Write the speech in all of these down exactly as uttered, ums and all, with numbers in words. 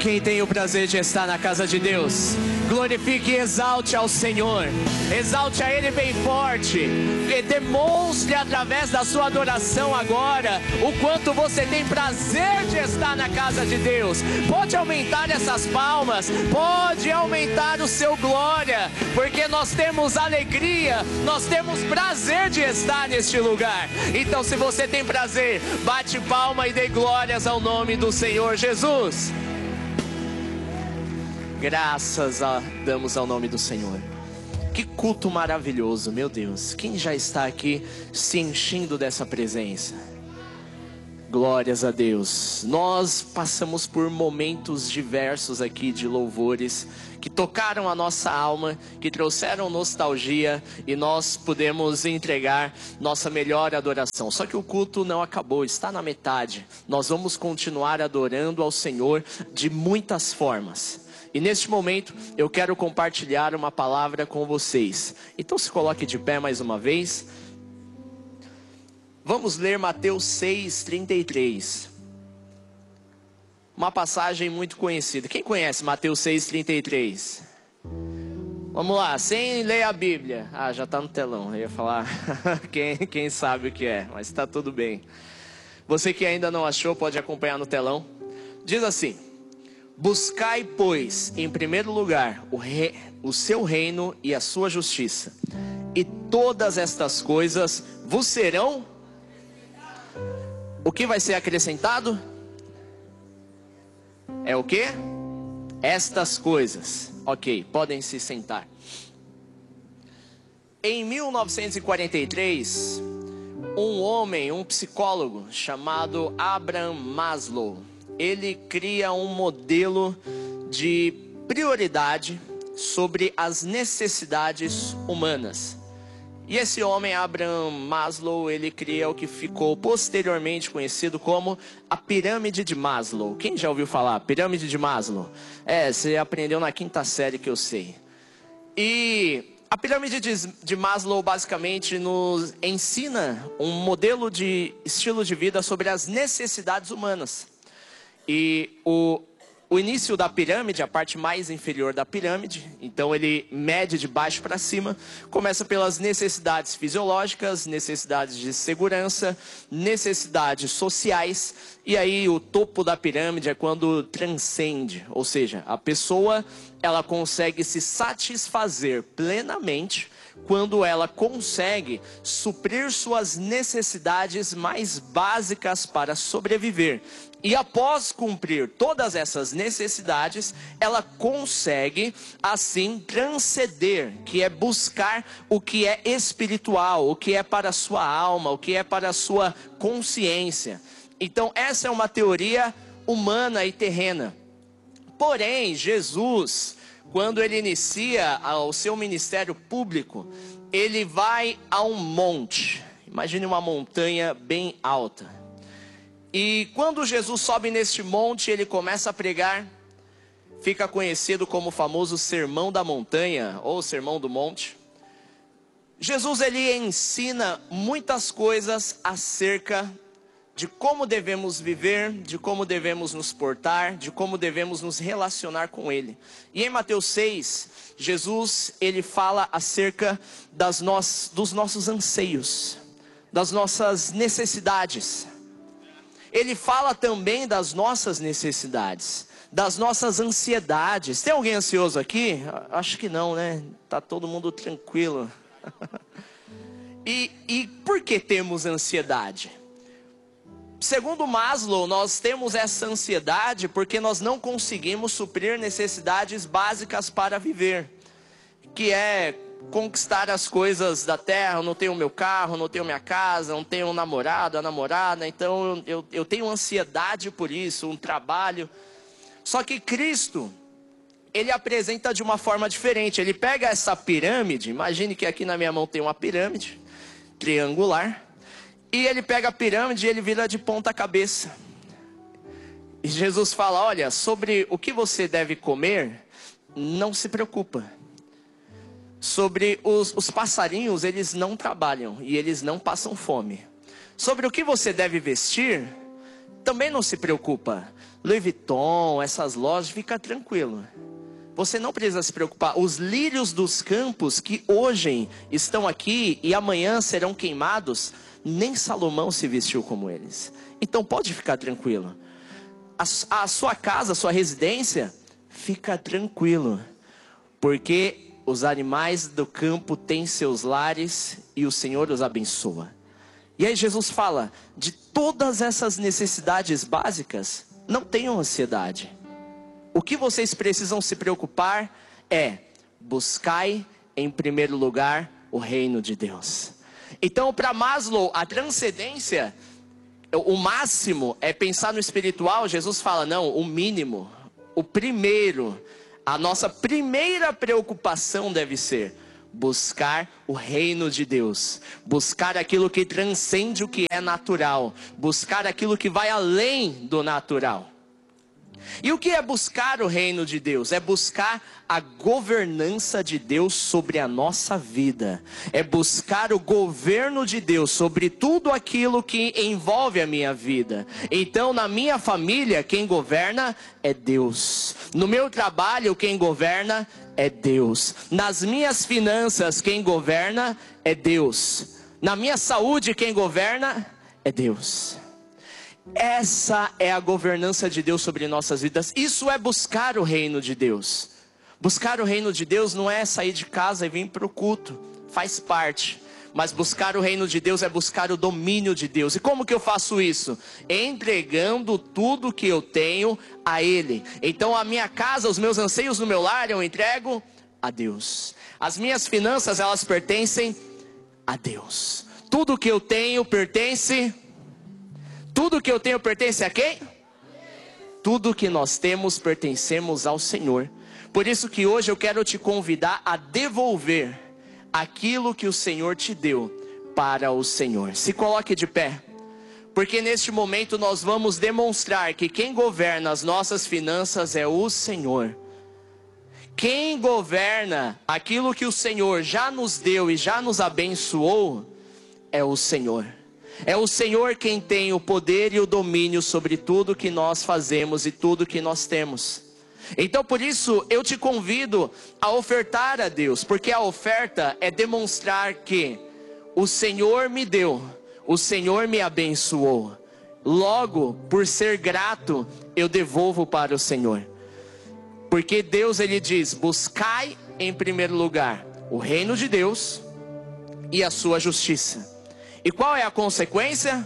Quem tem o prazer de estar na casa de Deus, glorifique e exalte ao Senhor, exalte a Ele bem forte, e demonstre através da sua adoração agora, o quanto você tem prazer de estar na casa de Deus. Pode aumentar essas palmas, pode aumentar o seu glória, porque nós temos alegria, nós temos prazer de estar neste lugar. Então, se você tem prazer, bate palma e dê glórias ao nome do Senhor Jesus. Graças a, damos ao nome do Senhor. Que culto maravilhoso, meu Deus. Quem já está aqui se enchendo dessa presença? Glórias a Deus. Nós passamos por momentos diversos aqui de louvores que tocaram a nossa alma, que trouxeram nostalgia, e nós pudemos entregar nossa melhor adoração. Só que o culto não acabou, está na metade. Nós vamos continuar adorando ao Senhor de muitas formas. E neste momento eu quero compartilhar uma palavra com vocês. Então se coloque de pé mais uma vez. Vamos ler Mateus seis, trinta e três. Uma passagem muito conhecida. Quem conhece Mateus seis, trinta e três? Vamos lá, sem ler a Bíblia. Ah, já está no telão. Eu ia falar quem, quem sabe o que é, mas está tudo bem. Você que ainda não achou, pode acompanhar no telão. Diz assim: buscai, pois, em primeiro lugar o, rei, o seu reino e a sua justiça, e todas estas coisas vos serão... O que vai ser acrescentado? É o que? Estas coisas. Ok, podem se sentar. Em mil novecentos e quarenta e três, um homem, um psicólogo chamado Abraham Maslow, ele cria um modelo de prioridade sobre as necessidades humanas. E esse homem, Abraham Maslow, ele cria o que ficou posteriormente conhecido como a pirâmide de Maslow. Quem já ouviu falar? Pirâmide de Maslow? É, você aprendeu na quinta série que eu sei. E a pirâmide de, de Maslow basicamente nos ensina um modelo de estilo de vida sobre as necessidades humanas. E o, o início da pirâmide, a parte mais inferior da pirâmide, então ele mede de baixo para cima, começa pelas necessidades fisiológicas, necessidades de segurança, necessidades sociais, e aí o topo da pirâmide é quando transcende, ou seja, a pessoa ela consegue se satisfazer plenamente quando ela consegue suprir suas necessidades mais básicas para sobreviver. E após cumprir todas essas necessidades, ela consegue assim transcender, que é buscar o que é espiritual, o que é para a sua alma, o que é para a sua consciência. Então essa é uma teoria humana e terrena. Porém, Jesus, quando ele inicia o seu ministério público, ele vai a um monte. Imagine uma montanha bem alta. E quando Jesus sobe neste monte, ele começa a pregar. Fica conhecido como o famoso Sermão da Montanha, ou Sermão do Monte. Jesus, ele ensina muitas coisas acerca de como devemos viver, de como devemos nos portar, de como devemos nos relacionar com Ele. E em Mateus seis, Jesus, ele fala acerca das no... dos nossos anseios, das nossas necessidades. Ele fala também das nossas necessidades, das nossas ansiedades. Tem alguém ansioso aqui? Acho que não, né? Tá todo mundo tranquilo. e, e por que temos ansiedade? Segundo Maslow, nós temos essa ansiedade porque nós não conseguimos suprir necessidades básicas para viver, que é conquistar as coisas da terra. Eu não tenho meu carro, não tenho minha casa, não tenho um namorado, a namorada, então eu, eu tenho ansiedade por isso, um trabalho. Só que Cristo, ele apresenta de uma forma diferente. Ele pega essa pirâmide, imagine que aqui na minha mão tem uma pirâmide triangular, e ele pega a pirâmide e ele vira de ponta cabeça. E Jesus fala: olha, sobre o que você deve comer, não se preocupa. Sobre os, os passarinhos, eles não trabalham e eles não passam fome. Sobre o que você deve vestir, também não se preocupa. Louis Vuitton, essas lojas, fica tranquilo. Você não precisa se preocupar. Os lírios dos campos que hoje estão aqui e amanhã serão queimados, nem Salomão se vestiu como eles. Então pode ficar tranquilo. A, a sua casa, a sua residência, fica tranquilo. Porque os animais do campo têm seus lares e o Senhor os abençoa. E aí Jesus fala, de todas essas necessidades básicas, não tenham ansiedade. O que vocês precisam se preocupar é, buscai em primeiro lugar o reino de Deus. Então para Maslow, a transcendência, o máximo é pensar no espiritual. Jesus fala, não, o mínimo, o primeiro, a nossa primeira preocupação deve ser buscar o reino de Deus, buscar aquilo que transcende o que é natural, buscar aquilo que vai além do natural. E o que é buscar o reino de Deus? É buscar a governança de Deus sobre a nossa vida. É buscar o governo de Deus sobre tudo aquilo que envolve a minha vida. Então, na minha família, quem governa é Deus. No meu trabalho, quem governa é Deus. Nas minhas finanças, quem governa é Deus. Na minha saúde, quem governa é Deus. Essa é a governança de Deus sobre nossas vidas. Isso é buscar o reino de Deus. Buscar o reino de Deus não é sair de casa e vir para o culto, faz parte. Mas buscar o reino de Deus é buscar o domínio de Deus. E como que eu faço isso? Entregando tudo que eu tenho a Ele. Então a minha casa, os meus anseios no meu lar, eu entrego a Deus. As minhas finanças, elas pertencem a Deus. Tudo que eu tenho pertence a Tudo que eu tenho pertence a quem? Tudo que nós temos pertencemos ao Senhor. Por isso que hoje eu quero te convidar a devolver aquilo que o Senhor te deu para o Senhor. Se coloque de pé. Porque neste momento nós vamos demonstrar que quem governa as nossas finanças é o Senhor. Quem governa aquilo que o Senhor já nos deu e já nos abençoou é o Senhor. É o Senhor quem tem o poder e o domínio sobre tudo que nós fazemos e tudo que nós temos. Então por isso eu te convido a ofertar a Deus, porque a oferta é demonstrar que o Senhor me deu, o Senhor me abençoou. Logo, por ser grato, eu devolvo para o Senhor. Porque Deus, Ele diz, buscai em primeiro lugar o reino de Deus e a sua justiça. E qual é a consequência?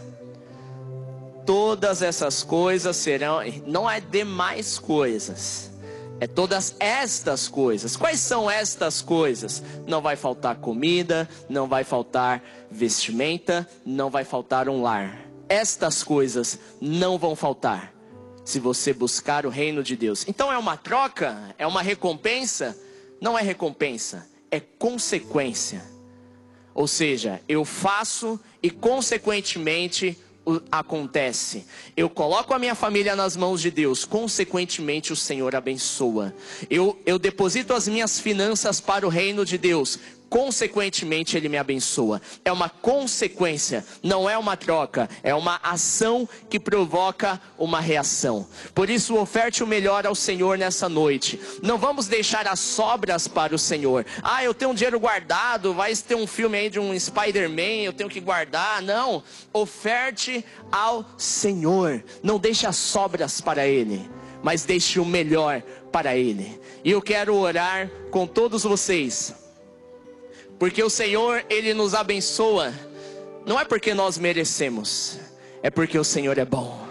Todas essas coisas serão, não é demais coisas, é todas estas coisas. Quais são estas coisas? Não vai faltar comida, não vai faltar vestimenta, não vai faltar um lar. Estas coisas não vão faltar, se você buscar o reino de Deus. Então é uma troca? É uma recompensa? Não é recompensa, é consequência. Ou seja, eu faço e consequentemente acontece. Eu coloco a minha família nas mãos de Deus, consequentemente o Senhor abençoa. Eu, eu deposito as minhas finanças para o reino de Deus, consequentemente Ele me abençoa. É uma consequência, não é uma troca, é uma ação que provoca uma reação. Por isso oferte o melhor ao Senhor nessa noite. Não vamos deixar as sobras para o Senhor. Ah, eu tenho um dinheiro guardado, vai ter um filme aí de um Spider-Man, eu tenho que guardar. Não, oferte ao Senhor. Não deixe as sobras para Ele, mas deixe o melhor para Ele. E eu quero orar com todos vocês, porque o Senhor, Ele nos abençoa, não é porque nós merecemos, é porque o Senhor é bom.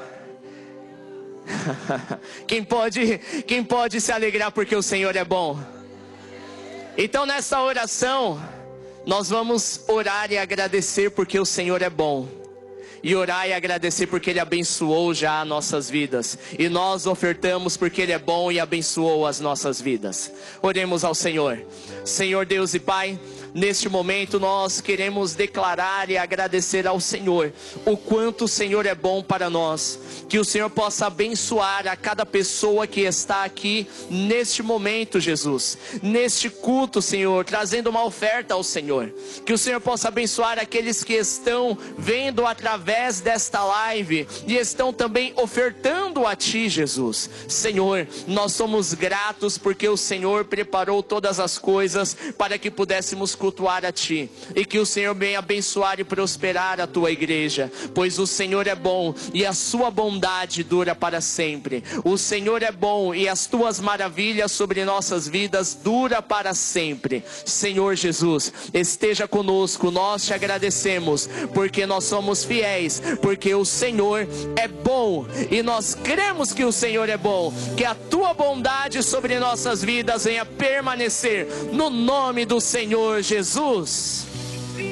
Quem pode, quem pode se alegrar porque o Senhor é bom? Então nessa oração, nós vamos orar e agradecer porque o Senhor é bom. E orar e agradecer porque Ele abençoou já as nossas vidas. E nós ofertamos porque Ele é bom e abençoou as nossas vidas. Oremos ao Senhor. Senhor Deus e Pai, neste momento nós queremos declarar e agradecer ao Senhor o quanto o Senhor é bom para nós. Que o Senhor possa abençoar a cada pessoa que está aqui neste momento, Jesus, neste culto, Senhor, trazendo uma oferta ao Senhor. Que o Senhor possa abençoar aqueles que estão vendo através desta live e estão também ofertando a Ti, Jesus. Senhor, nós somos gratos porque o Senhor preparou todas as coisas para que pudéssemos cultuar a Ti, e que o Senhor venha abençoar e prosperar a Tua igreja, pois o Senhor é bom e a Sua bondade dura para sempre. O Senhor é bom e as Tuas maravilhas sobre nossas vidas dura para sempre. Senhor Jesus, esteja conosco, nós Te agradecemos porque nós somos fiéis, porque o Senhor é bom e nós cremos que o Senhor é bom. Que a Tua bondade sobre nossas vidas venha permanecer no nome do Senhor Jesus.